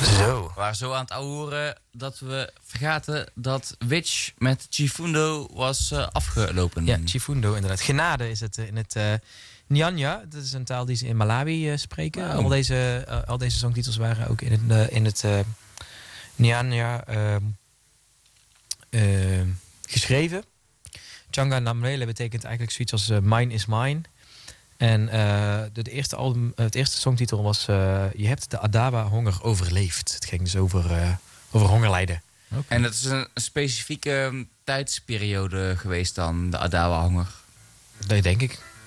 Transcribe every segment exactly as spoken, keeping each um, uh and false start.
Zo. We waren zo aan het ouwehoeren dat we vergaten dat Witch met Chifundo was uh, afgelopen. Ja, Chifundo inderdaad. Genade is het uh, in het uh, Nyanja. Dat is een taal die ze in Malawi uh, spreken. Wow. Al, deze, uh, al deze songtitels waren ook in het, uh, in het uh, Nyanja uh, uh, geschreven. Changa Namwele betekent eigenlijk zoiets als uh, Mine is Mine. En uh, de, de eerste album, uh, het eerste songtitel was uh, Je hebt de Adawa-honger overleefd. Het ging dus over, uh, over hongerlijden. Okay. En dat is een specifieke um, tijdsperiode geweest dan, de Adawa-honger? Dat denk ik.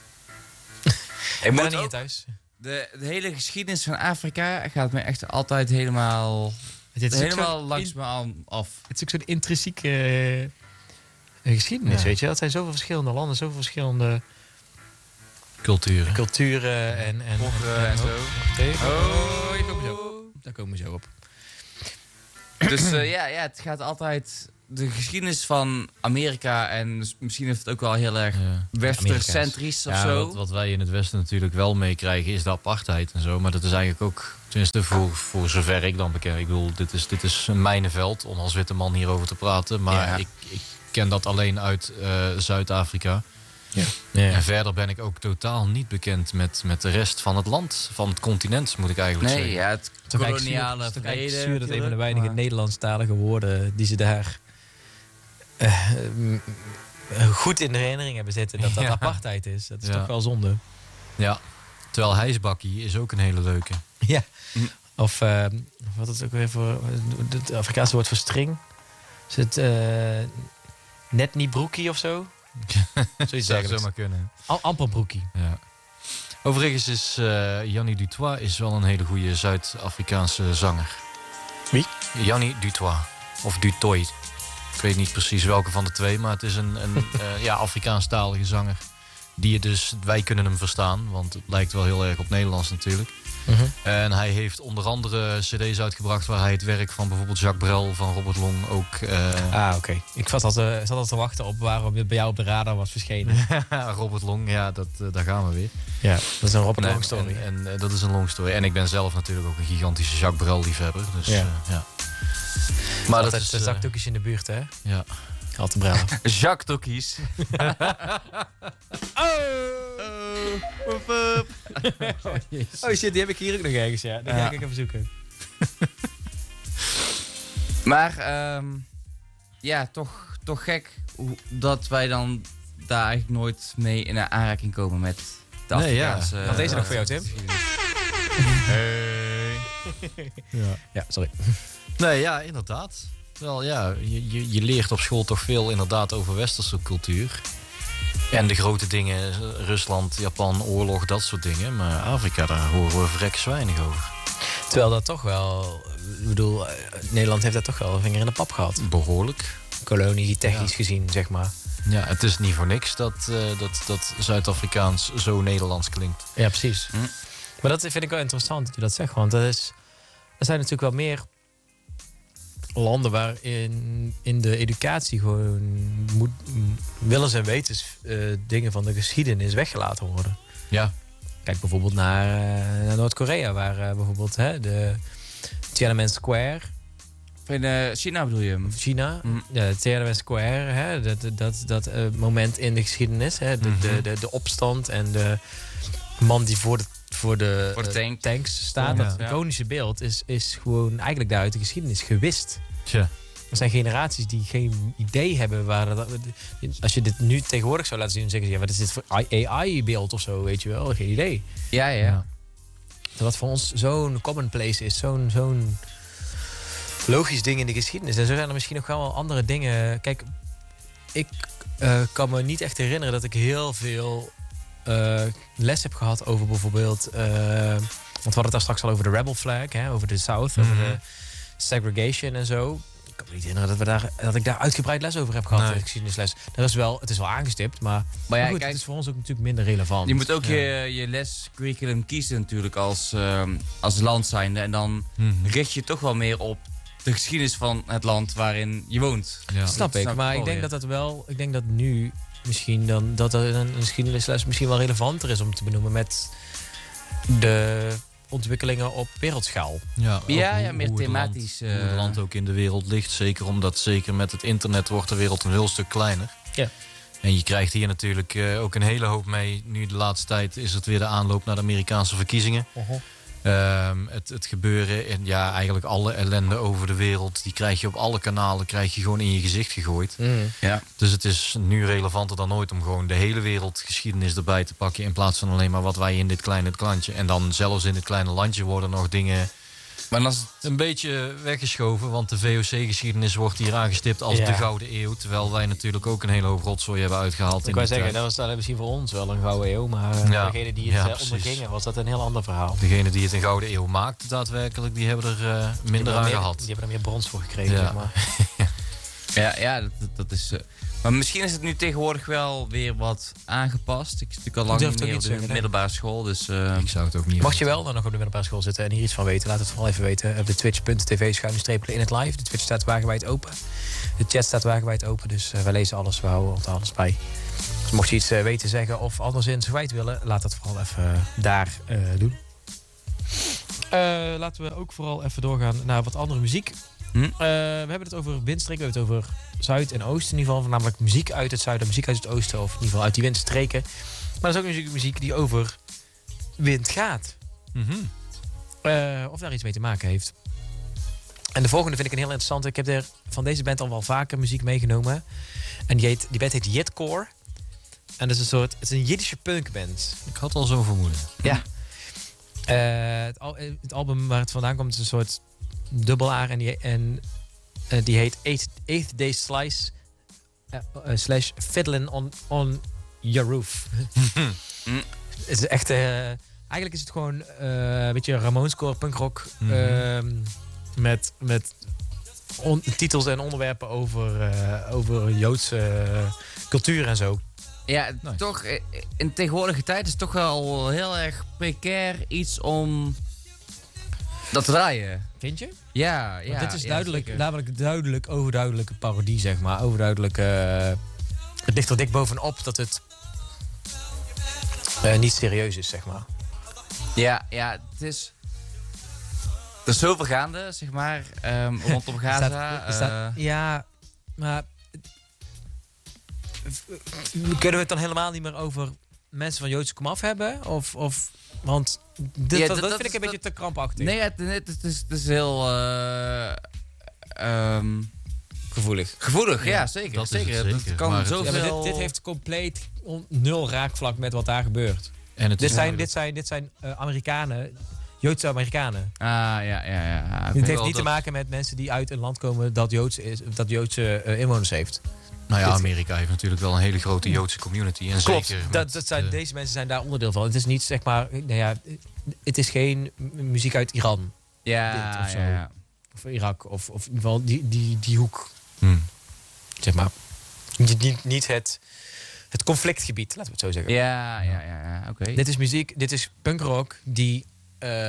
Ik ben er niet in thuis. De, de hele geschiedenis van Afrika gaat me echt altijd helemaal, het is helemaal langs me af. Het is ook zo'n intrinsieke uh, geschiedenis, ja. Weet je. Dat zijn zoveel verschillende landen, zoveel verschillende... Culturen. Culturen en... en, Volkeren en, en, en zo. Oh, daar komen we zo op. Daar komen we zo op. Dus uh, ja, ja, het gaat altijd... De geschiedenis van Amerika en misschien heeft het ook wel heel erg ja. westercentrisch of ja, zo. Wat, wat wij in het Westen natuurlijk wel meekrijgen is de apartheid en zo. Maar dat is eigenlijk ook, tenminste voor, voor zover ik dan beken. Ik bedoel, dit is, dit is een mijnenveld om als witte man hierover te praten. Maar ja. ik, ik ken dat alleen uit uh, Zuid-Afrika. Ja. Ja. En verder ben ik ook totaal niet bekend met, met de rest van het land, van het continent, moet ik eigenlijk nee, zeggen. Ja, het koloniale het is toch eigenlijk zuur dat een van de weinige maar... Nederlandstalige woorden die ze daar uh, goed in de herinnering hebben zitten, dat dat ja. apartheid is. Dat is ja. toch wel zonde. Ja, terwijl hijsbakkie is ook een hele leuke. Ja, of uh, wat is het ook weer voor, het Afrikaanse woord voor string? Is het uh, net niet broekie of zo? Zoiets zou zomaar kunnen. Al, amper broekie. Ja. Overigens is uh, Jannie Dutoit is wel een hele goede Zuid-Afrikaanse zanger. Wie? Jannie Dutoit. Of Dutoit. Ik weet niet precies welke van de twee, maar het is een, een uh, ja, Afrikaanstalige zanger. Die je dus, wij kunnen hem verstaan, want het lijkt wel heel erg op Nederlands natuurlijk. Uh-huh. En hij heeft onder andere cd's uitgebracht waar hij het werk van bijvoorbeeld Jacques Brel, van Robert Long ook... Uh... Ah, oké. Okay. Ik zat al, uh, zat al te wachten op waarom het bij jou op de radar was verschenen. Robert Long, ja, dat, uh, daar gaan we weer. Ja, dat is een Robert nee, Long story. En, en uh, dat is een long story. En ik ben zelf natuurlijk ook een gigantische Jacques Brel liefhebber. Dus, ja. Uh, ja. Maar dat is... de zakdoekjes in de buurt, hè? Ja. Altijd Brel. Jacques Tokkies. Oh! Oh, oh shit, die heb ik hier ook nog ergens, ja. Die ja. ga ik even zoeken. Maar, um, ja, toch, toch gek dat wij dan daar eigenlijk nooit mee in aanraking komen met de Afrikaanse... Nee, ja. Had deze uh, nog voor jou, Tim? Hey. ja. ja, sorry. Nee, ja, inderdaad. Wel, ja, je, je, je leert op school toch veel inderdaad over westerse cultuur. En de grote dingen, Rusland, Japan, oorlog, dat soort dingen. Maar Afrika, daar horen we vreks weinig over. Terwijl dat toch wel... Ik bedoel, Nederland heeft daar toch wel een vinger in de pap gehad. Behoorlijk. Kolonie, technisch ja. gezien, zeg maar. Ja, het is niet voor niks dat, uh, dat, dat Zuid-Afrikaans zo Nederlands klinkt. Ja, precies. Hm. Maar dat vind ik wel interessant dat je dat zegt. Want dat is, er zijn natuurlijk wel meer... landen waarin in de educatie gewoon moet, willens en wetens uh, dingen van de geschiedenis weggelaten worden. Ja. Kijk bijvoorbeeld naar, uh, naar Noord-Korea, waar uh, bijvoorbeeld hè, de Tiananmen Square. In uh, China bedoel je hem? China, mm. ja, Tiananmen Square, hè, dat, dat, dat uh, moment in de geschiedenis, hè, de, mm-hmm. de, de, de opstand en de man die voor de voor de, voor de tank. uh, tanks staat. Ja. Dat iconische beeld is, is gewoon eigenlijk daar uit de geschiedenis gewist. Ja. Er zijn generaties die geen idee hebben waar dat... Als je dit nu tegenwoordig zou laten zien, dan zeggen ze... Ja, wat is dit voor A I-beeld of zo, weet je wel? Geen idee. Ja, ja. ja. Dat voor ons zo'n commonplace is, zo'n, zo'n logisch ding in de geschiedenis. En zo zijn er misschien nog wel andere dingen. Kijk, ik uh, kan me niet echt herinneren dat ik heel veel... Uh, les heb gehad over bijvoorbeeld... Uh, want we hadden het daar straks al over de Rebel Flag, hè, over de South, mm-hmm. over de segregation en zo. Ik kan me niet herinneren dat, we daar, dat ik daar uitgebreid les over heb gehad, nee. de geschiedenisles. Dat is wel, het is wel aangestipt, maar, maar, ja, maar goed, kijk, het is voor ons ook natuurlijk minder relevant. Je moet ook ja. je, je lescurriculum kiezen natuurlijk als, uh, als land zijnde. En dan mm-hmm. richt je toch wel meer op de geschiedenis van het land waarin je woont. Ja. Dat snap ik, snap maar ik denk dat dat wel... Ik denk dat nu... Misschien dan dat er een geschiedenisles misschien wel relevanter is om te benoemen met de ontwikkelingen op wereldschaal. Ja, ja, hoe, ja, meer hoe thematisch. Het land, uh... hoe het land ook in de wereld ligt. Zeker omdat zeker met het internet wordt de wereld een heel stuk kleiner. Ja. En je krijgt hier natuurlijk uh, ook een hele hoop mee. Nu de laatste tijd is het weer de aanloop naar de Amerikaanse verkiezingen. Uh-huh. Um, het, het gebeuren en ja, eigenlijk alle ellende over de wereld, die krijg je op alle kanalen, krijg je gewoon in je gezicht gegooid. Mm. Ja. Dus het is nu relevanter dan ooit om gewoon de hele wereldgeschiedenis erbij te pakken, in plaats van alleen maar wat wij in dit kleine landje. En dan zelfs in dit kleine landje worden nog dingen maar dan is het een beetje weggeschoven, want de V O C-geschiedenis wordt hier aangestipt als ja. de Gouden Eeuw, terwijl wij natuurlijk ook een hele hoop rotzooi hebben uitgehaald. Ik wou zeggen, dat was dan misschien voor ons wel een Gouden Eeuw, maar ja. degene die het ja, uh, ondergingen, was dat een heel ander verhaal. Degene die het een Gouden Eeuw maakte daadwerkelijk, die hebben er uh, minder aan meer, gehad. Die hebben er meer brons voor gekregen, ja. zeg maar. ja, ja, dat, dat is... Uh, maar misschien is het nu tegenwoordig wel weer wat aangepast. Ik zit natuurlijk al lang niet meer op de zeggen, middelbare school, dus... Uh, ik zou het ook niet... Mocht je wel dan nog op de middelbare school zitten en hier iets van weten, laat het vooral even weten. Op de twitch punt t v schuine strepen in het live. De Twitch staat wagenwijd open. De chat staat wagenwijd open, dus uh, wij lezen alles, we houden altijd alles bij. Dus mocht je iets uh, weten, zeggen of anderszins kwijt willen, laat dat vooral even uh, daar uh, doen. Uh, laten we ook vooral even doorgaan naar wat andere muziek. Hm? Uh, we hebben het over windstreken, we hebben het over Zuid en Oost in ieder geval. Namelijk muziek uit het zuiden, muziek uit het oosten. Of in ieder geval uit die windstreken. Maar er is ook muziek, muziek die over wind gaat. Mm-hmm. Uh, of daar iets mee te maken heeft. En de volgende vind ik een heel interessante. Ik heb er van deze band al wel vaker muziek meegenomen. En die, heet, die band heet Jitcore. En dat is een soort, het is een Jiddische punkband. Ik had al zo'n vermoeden. Ja. Uh, het, al, het album waar het vandaan komt is een soort dubbel A en die, en, uh, die heet Eighth, eighth Day Slice uh, uh, slash Fiddlin' on, on Your Roof. mm. Het is echt, uh, eigenlijk is het gewoon uh, een beetje Ramones-core punkrock mm-hmm. uh, met, met on, titels en onderwerpen over, uh, over Joodse uh, cultuur en zo. Ja, nice. Toch, in de tegenwoordige tijd is het toch wel heel erg precair iets om dat te draaien. Vind je? Ja, ja. Want dit is ja, duidelijk, namelijk duidelijk, overduidelijke parodie, zeg maar. Overduidelijk, uh, het ligt er dik bovenop dat het uh, niet serieus is, zeg maar. Ja, ja, het is... Er is zoveel gaande, zeg maar, um, rondom Gaza. staat, staat, uh, ja, maar... Kunnen we het dan helemaal niet meer over mensen van Joodse komaf hebben? Of, of, want dit, ja, dat, dat vind ik een dat, beetje te krampachtig. Nee, het, het, het, is, het is heel... Uh, um, gevoelig. Gevoelig, ja, ja zeker. Dat zeker. zeker. Dat kan maar zoveel... Ja, maar dit, dit heeft compleet on, nul raakvlak met wat daar gebeurt. En het dit, zijn, dit zijn, dit zijn uh, Amerikanen, Joodse Amerikanen. Ah, ja, ja, ja. Dit heeft niet dat... te maken met mensen die uit een land komen dat Joods is, dat Joodse uh, inwoners heeft. Nou ja, Amerika heeft natuurlijk wel een hele grote Joodse community. En klopt, zeker dat, dat zijn, de... deze mensen zijn daar onderdeel van. Het is niet, zeg maar, nou ja, het is geen muziek uit Iran. Ja, dit, of zo. Ja, ja. Of Irak, of, of in ieder geval die, die, die hoek. Hmm. Zeg maar, niet, niet het, het conflictgebied, laten we het zo zeggen. Ja, ja, ja, ja. oké. Okay. Dit is muziek, dit is punkrock die uh,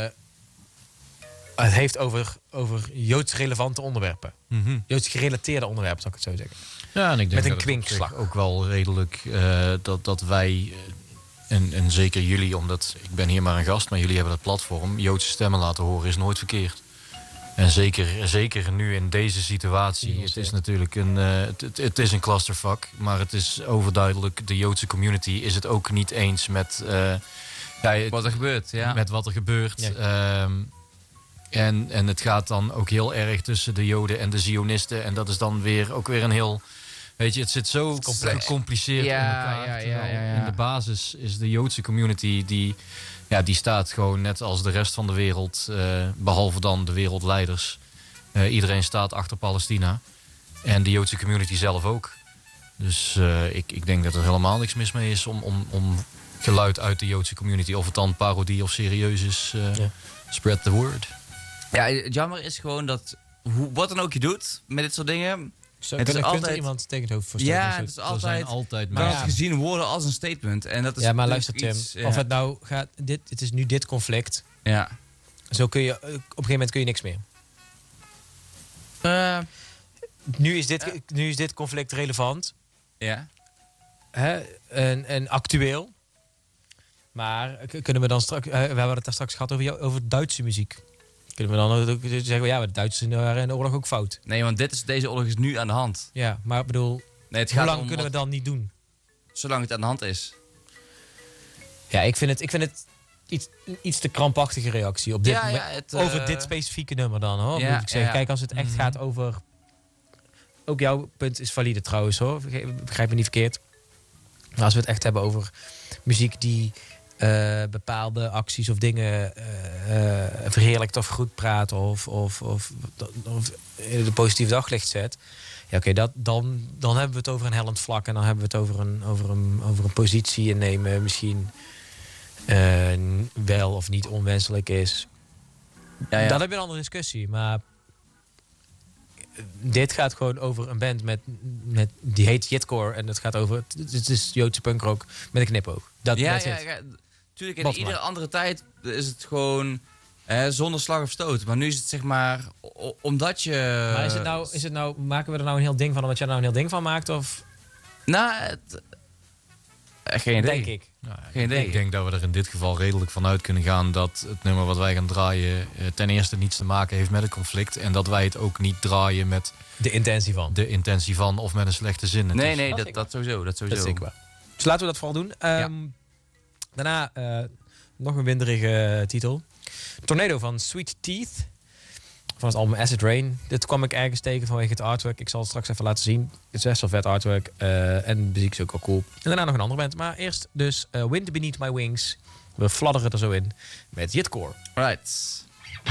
het heeft over, over Joods relevante onderwerpen. Mm-hmm. Joods gerelateerde onderwerpen, zou ik het zo zeggen. Ja, en ik denk met een dat kwinkslag. ook wel redelijk uh, dat, dat wij, uh, en, en zeker jullie, omdat ik ben hier maar een gast, maar jullie hebben dat platform, Joodse stemmen laten horen is nooit verkeerd. En zeker, zeker nu in deze situatie, het is natuurlijk een, uh, het, het, het is een clusterfuck, maar het is overduidelijk, de Joodse community is het ook niet eens met uh, ja, wat er gebeurt. Ja. Met wat er gebeurt. Ja. Um, en, en het gaat dan ook heel erg tussen de Joden en de Zionisten. En dat is dan weer ook weer een heel... Weet je, het zit zo complex. gecompliceerd ja, in elkaar. Ja, ja, ja, ja. In de basis is de Joodse community... die, ja, die staat gewoon net als de rest van de wereld... Uh, behalve dan de wereldleiders. Uh, iedereen staat achter Palestina. En de Joodse community zelf ook. Dus uh, ik, ik denk dat er helemaal niks mis mee is... om, om, om geluid uit de Joodse community... of het dan parodie of serieus is... Uh, ja. Spread the word. Ja, het jammer is gewoon dat... Hoe, wat dan ook je doet met dit soort dingen... Zo, het is altijd iemand tegen het hoofd voor ja, het is altijd, altijd kan ja. het gezien worden als een statement. En dat is ja, maar luister Tim, iets, ja. of het nou gaat, dit, het is nu dit conflict. Ja. Zo kun je, op een gegeven moment kun je niks meer. Uh, nu, is dit, uh, nu is dit conflict relevant. Ja. Hè? En, en actueel. Maar kunnen we dan straks... Uh, we hebben het daar straks gehad over, jou, over Duitse muziek. Kunnen we dan ook zeggen... Ja, de Duitsers waren in de oorlog ook fout. Nee, want dit is, deze oorlog is nu aan de hand. Ja, maar ik bedoel... Nee, het hoe gaat lang om kunnen wat, we dan niet doen? Zolang het aan de hand is. Ja, ik vind het, ik vind het iets, iets te krampachtige reactie op dit ja, ja, het, uh... over dit specifieke nummer dan, hoor. Ja, moet ik zeggen. Ja. Kijk, als het echt Mm-hmm. gaat over... Ook jouw punt is valide trouwens, hoor. Begrijp me niet verkeerd. Maar als we het echt hebben over muziek die uh, bepaalde acties of dingen uh, uh, verheerlijkt of goed praat of, of, of, of in de positieve daglicht zet. Ja, oké, okay, dan, dan hebben we het over een hellend vlak en dan hebben we het over een, over een, over een positie innemen misschien uh, wel of niet onwenselijk is. Ja, ja. Dan heb je een andere discussie, maar dit gaat gewoon over een band met, met die heet Jitcore en het gaat over het is Joodse punkrock met een knipoog. Dat ja, is ja, het. ja, tuurlijk in Bot iedere maar. andere tijd is het gewoon eh, zonder slag of stoot. Maar nu is het zeg maar o- omdat je. Maar is het nou, is het nou, maken we er nou een heel ding van omdat jij er nou een heel ding van maakt of? Nou, het, eh, geen idee. Denk ik. Nou, Geen idee. Ik denk dat we er in dit geval redelijk van uit kunnen gaan dat het nummer wat wij gaan draaien eh, ten eerste niets te maken heeft met een conflict. En dat wij het ook niet draaien met De intentie van. de intentie van of met een slechte zin. Het Nee, is- nee, Dat dat, zeker. dat sowieso. Dat sowieso. Dat is zeker waar. Dus laten we dat vooral doen. Um, Daarna uh, nog een winderige titel. Tornado van Sweet Teeth. Van het album Acid Rain. Dit kwam ik ergens tegen vanwege het artwork. Ik zal het straks even laten zien. Het is best wel vet artwork. Uh, en de muziek is ook wel cool. En daarna nog een andere band. Maar eerst dus uh, Wind Beneath My Wings. We fladderen er zo in met Jitcore. Right.